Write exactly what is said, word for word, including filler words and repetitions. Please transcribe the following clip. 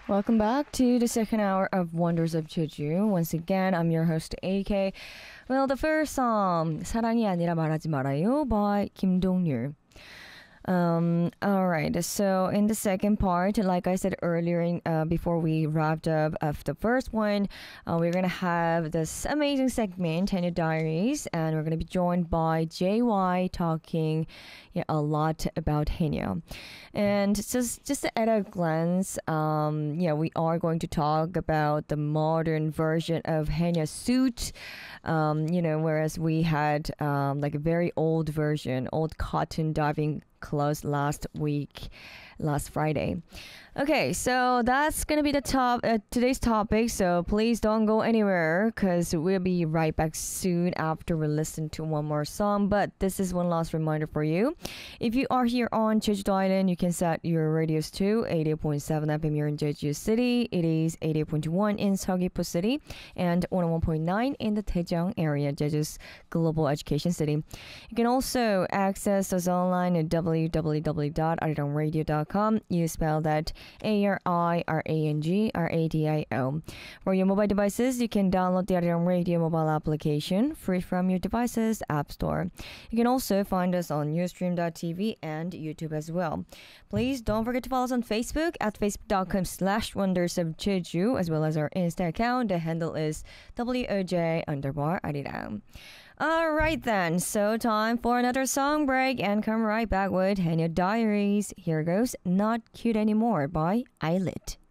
Welcome back to the second hour of Wonders of Jeju. Once again, I'm your host A K. Well, the first song, 사랑이 아니라 말하지 말아요 by Kim Dong-ryul. Um, all right. So in the second part, like I said earlier, in, uh, before we wrapped up of the first one, uh, we're gonna have this amazing segment, Haenyeo Diaries, and we're gonna be joined by J Y talking yeah, a lot about Haenyeo. And just just at a glance, um, yeah, we are going to talk about the modern version of Haenyeo's suit. Um, you know, whereas we had um, like a very old version, old cotton diving closed last week, last Friday. Okay, so that's gonna be the top uh, today's topic. So please don't go anywhere because we'll be right back soon after we listen to one more song. But this is one last reminder for you: if you are here on Jeju Island, you can set your radios to eighty-eight point seven F M here in Jeju City. It is eighty-eight point one in Seogwipo City and one oh one point nine in the Daejeong area, Jeju's global education city. You can also access us online at w w w dot arirangradio dot com. You spell that A R I R A N G R A D I O. For your mobile devices, you can download the Arirang Radio mobile application free from your device's app store. You can also find us on ustream dot t v and YouTube as well. Please don't forget to follow us on Facebook at facebook.com slash wonders of Jeju, as well as our Insta account. The handle is W O J underbar Arirang. All right then, so time for another song break and come right back with Haenyeo Diaries. Here goes Not Cute Anymore by Eyelit.